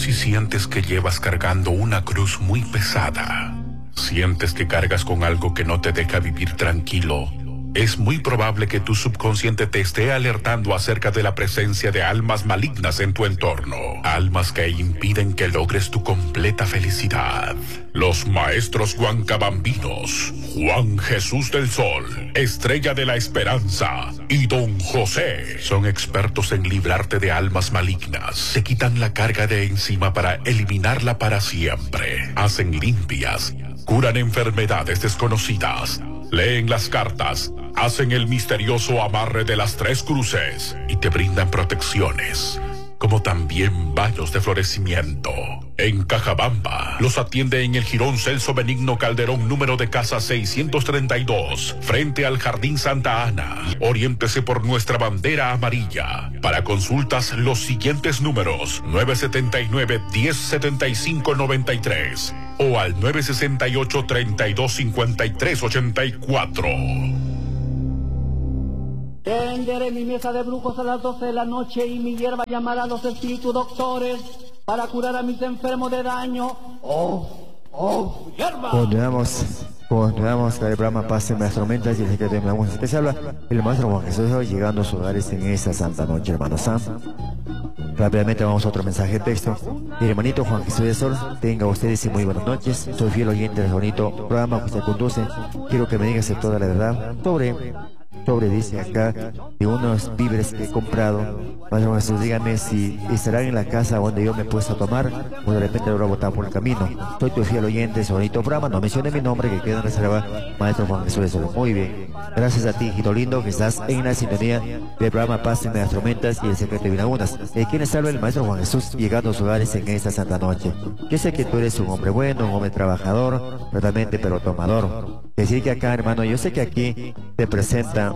si sientes que llevas cargando una cruz muy pesada, sientes que cargas con algo que no te deja vivir tranquilo, es muy probable que tu subconsciente te esté alertando acerca de la presencia de almas malignas en tu entorno. Almas que impiden que logres tu completa felicidad. Los maestros huancabambinos, Juan Jesús del Sol, Estrella de la Esperanza y Don José son expertos en librarte de almas malignas. Te quitan la carga de encima para eliminarla para siempre. Hacen limpias, curan enfermedades desconocidas, leen las cartas, hacen el misterioso amarre de las 3 cruces y te brindan protecciones, como también baños de florecimiento. En Cajabamba los atiende en el Jirón Celso Benigno Calderón, número de casa 632, frente al Jardín Santa Ana. Oriéntese por nuestra bandera amarilla. Para consultas, los siguientes números: 979-1075-93 o al 968-3253-84. Tenderé mi mesa de brujos a las 12 de la noche y mi hierba llamará a los espíritus doctores para curar a mis enfermos de daño. ¡Oh, hierba! Continuamos con el programa Paz en las Tormentas y el secreto de la música. Que se habla el maestro Juan Jesús llegando a sus hogares en esta santa noche, hermanos. Rápidamente vamos a otro mensaje de texto. Mi hermanito Juan Jesús de Sol, tenga ustedes y muy buenas noches. Soy fiel oyente del bonito programa que usted conduce. Quiero que me digas toda la verdad sobre dice acá de unos víveres que he comprado. Maestro Jesús, dígame si estarán en la casa donde yo me he puesto a tomar o de repente lo voy a botar por el camino. Soy tu fiel oyente, ese bonito programa. No mencione mi nombre, que queda en reserva, Maestro Juan Jesús de Sol. Muy bien. Gracias a ti, hijito lindo, que estás en la sintonía del programa Paz en las Tormentas y el secreto de Vinagunas. ¿Quién habla? El Maestro Juan Jesús, llegando a sus hogares en esta santa noche. Yo sé que tú eres un hombre bueno, un hombre trabajador, totalmente, pero tomador. Decir que acá, hermano, yo sé que aquí se presenta,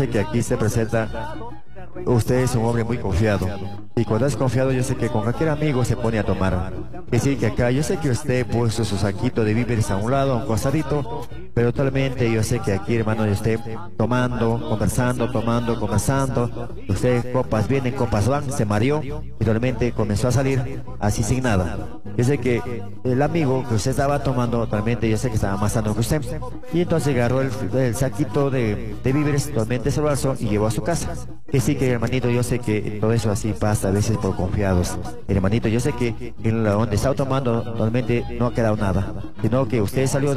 usted es un hombre muy confiado. Y cuando es confiado, yo sé que con cualquier amigo se pone a tomar. Decir que acá, yo sé que usted puso su saquito de víveres a un lado, a un costadito, pero totalmente yo sé que aquí, hermano, yo esté tomando, conversando. Usted, copas vienen, copas van, se mareó y totalmente comenzó a salir así sin nada. Yo sé que el amigo que usted estaba tomando, totalmente, yo sé que estaba más sano que usted. Y entonces agarró el saquito de víveres, totalmente se lo alzó y llevó a su casa. Que sí, que hermanito, yo sé que todo eso así pasa a veces por confiados. Hermanito, yo sé que en donde estaba tomando totalmente no ha quedado nada, sino que usted salió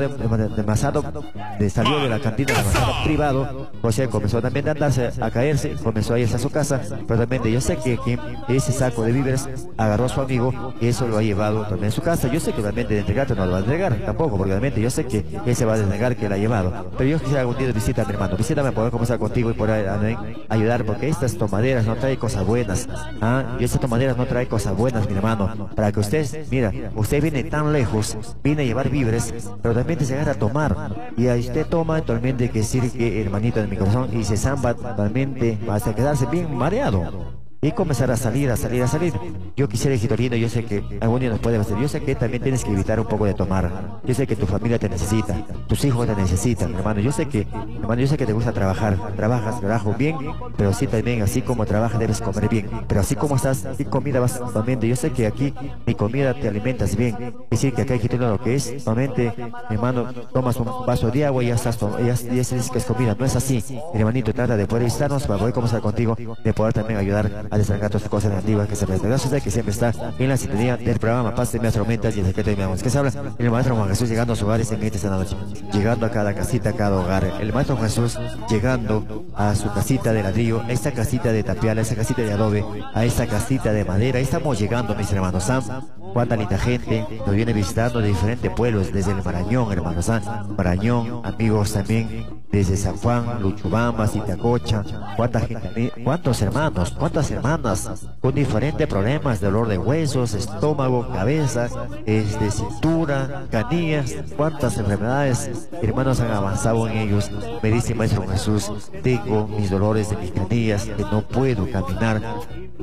salió de la cantina demasiado privado, o sea, comenzó también a andarse, a caerse, comenzó a irse a su casa. Pero realmente yo sé que ese saco de víveres agarró a su amigo y eso lo ha llevado también a su casa. Yo sé que realmente de entregarte no lo va a entregar tampoco, porque realmente yo sé que él se va a desnegar que la ha llevado. Pero yo quisiera algún día visita a mi hermano, visítame, poder conversar contigo y poder ayudar, porque estas tomaderas no traen cosas buenas. Y estas tomaderas no traen cosas buenas, mi hermano. Para que usted, mira, usted viene tan lejos, viene a llevar víveres, pero también se agarra a tomar. Y ahí usted toma totalmente, que decir que hermanito de mi corazón, y se zamba totalmente hasta quedarse bien mareado. Y comenzar a salir. Yo quisiera, hijito lindo, yo sé que algún día nos puede hacer. Yo sé que también tienes que evitar un poco de tomar. Yo sé que tu familia te necesita, tus hijos te necesitan, hermano. Yo sé que te gusta trabajar. Trabajo bien, pero sí también, así como trabajas, debes comer bien. Pero así como estás, sin comida vas totalmente. Yo sé que aquí, mi comida, te alimentas bien. Es decir, que acá, hijito lindo, lo que es, totalmente, hermano, tomas un vaso de agua y ya dices que es comida. No es así. Hermanito, trata de poder visitarnos para poder conversar contigo, de poder también ayudar a destragar todas las cosas negativas que se presentan. Gracias a que siempre está en la sintonía del programa Paz de mis Tormentas y el secreto de mi amor. Que se habla el Maestro Juan Jesús, llegando a sus hogares en esta noche, llegando a cada casita, a cada hogar. El Maestro Juan Jesús llegando a su casita de ladrillo, a esta casita de tapial, a esa casita de adobe, a esta casita de madera. Ahí estamos llegando, mis hermanos. Cuánta linda gente nos viene visitando de diferentes pueblos, desde el Marañón, hermanos. Marañón, amigos también desde San Juan, Luchubamba, Sitacocha. Cuánta gente, cuántos hermanos, cuántas hermanas con diferentes problemas, dolor de huesos, estómago, cabeza, cintura, canillas. Cuántas enfermedades, hermanos, han avanzado en ellos. Me dice Maestro Jesús, tengo mis dolores de mis canillas, que no puedo caminar.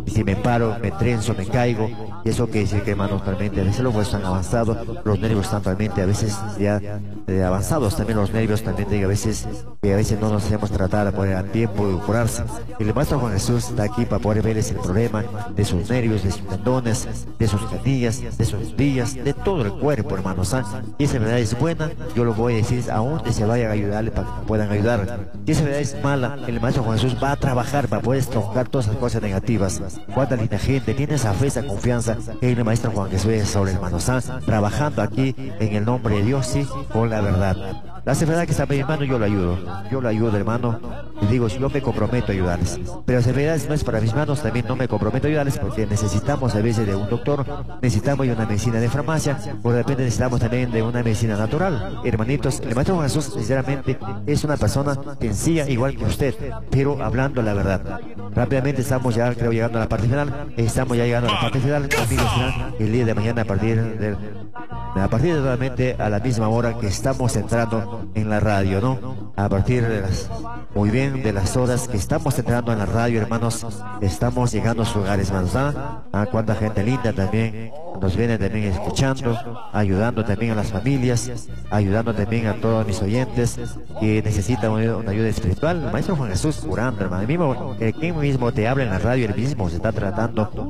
si me paro, me trenzo, me caigo. Y eso quiere decir que, hermanos, realmente a veces los huesos están avanzados, los nervios están realmente a veces ya avanzados, también los nervios también a veces no nos hacemos tratar a tiempo de curarse. Y el Maestro Juan Jesús está aquí para poder verles el problema de sus nervios, de sus tendones, de sus canillas, de sus vías, de todo el cuerpo, hermanos. Y esa enfermedad es buena, yo lo voy a decir a donde se vayan a ayudarle para que puedan ayudar. Si esa enfermedad es mala, el Maestro Juan Jesús va a trabajar para poder estroncar todas esas cosas negativas. Cuánta linda gente tiene esa fe, esa confianza en el Maestro Juan Jesús sobre el hermano trabajando aquí en el nombre de Dios, sí, con la verdad. Las enfermedades que están en mi mano, yo lo ayudo, hermano, y digo, yo me comprometo a ayudarles. Pero las enfermedades no es para mis manos, también no me comprometo a ayudarles porque necesitamos a veces de un doctor, necesitamos de una medicina de farmacia, o de repente necesitamos también de una medicina natural. Hermanitos, el Maestro Juan Jesús, sinceramente, es una persona sencilla, igual que usted, pero hablando la verdad. Rápidamente estamos ya, creo, llegando a la parte final, amigos, el día de mañana a partir de realmente a la misma hora que estamos entrando en la radio, ¿no? A partir de las horas que estamos entrando en la radio, hermanos, estamos llegando a sus hogares, hermanos. Cuánta gente linda también nos viene también escuchando, ayudando también a las familias, ayudando también a todos mis oyentes que necesitan una ayuda espiritual. El Maestro Juan Jesús curando, hermano. El mismo te habla en la radio, el mismo se está tratando